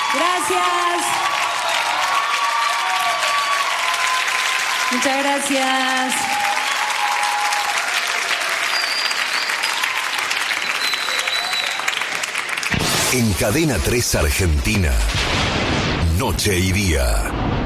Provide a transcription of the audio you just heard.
Gracias. Muchas gracias. En Cadena 3 Argentina, Noche y Día.